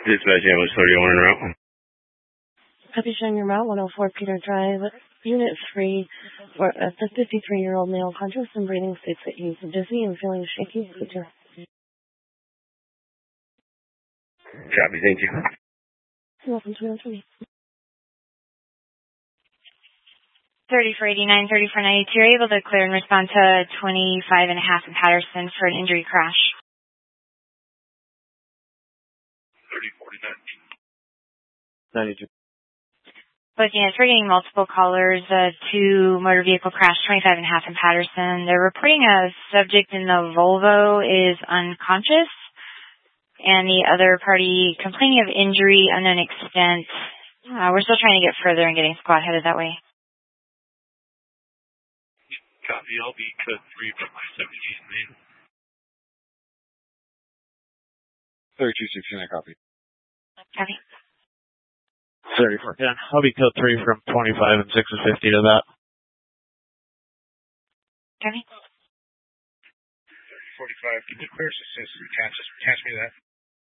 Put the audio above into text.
Dispatch ambulance 31 en route. Copy, showing your route, 104 Peter Drive, Unit 3, for the 53-year-old male conscious and breathing states that he's dizzy and feeling shaky. Copy, thank you. You're welcome to answer. 30 for 89, 30 for 92. You're able to clear and respond to 25 and a half in Patterson for an injury crash. 30, 49. 92. Looking at getting multiple callers, two motor vehicle crash, 25 and a half in Patterson. They're reporting a subject in the Volvo is unconscious, and the other party complaining of injury unknown extent. We're still trying to get further and getting squad headed that way. Copy, I'll be code 3 from my 17 main. 3216, I copy. Copy. 34. Yeah, I'll be code 3 from 25 and 6 and 50 to that. Copy. 45, keep it clear as soon as you catch me that.